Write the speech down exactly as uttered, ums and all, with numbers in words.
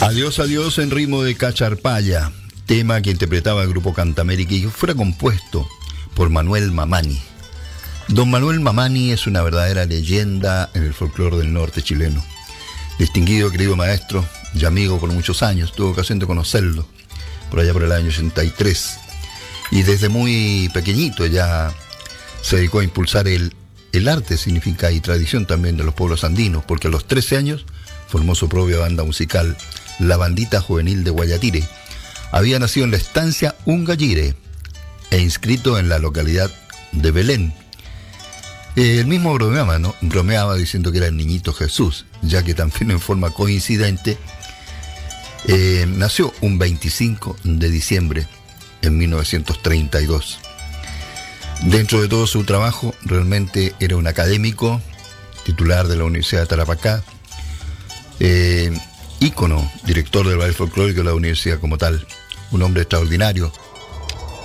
Adiós, adiós en ritmo de Cacharpaya, tema que interpretaba el grupo Cantamérica y que fuera compuesto por Manuel Mamani. Don Manuel Mamani es una verdadera leyenda en el folclore del norte chileno. Distinguido, querido maestro y amigo por muchos años, tuve ocasión de conocerlo por allá por el año ochenta y tres. Y desde muy pequeñito ya se dedicó a impulsar el, el arte, significa, y tradición también de los pueblos andinos, porque a los trece años formó su propia banda musical, la Bandita Juvenil de Guayatire. Había nacido en la estancia Ungallire e inscrito en la localidad de Belén. Él mismo bromeaba, ¿no? Bromeaba diciendo que era el niñito Jesús, ya que también en forma coincidente eh, nació un veinticinco de diciembre en mil novecientos treinta y dos. Dentro de todo su trabajo, realmente era un académico, titular de la Universidad de Tarapacá, eh, ícono, director del ballet folclórico de la universidad como tal, un hombre extraordinario,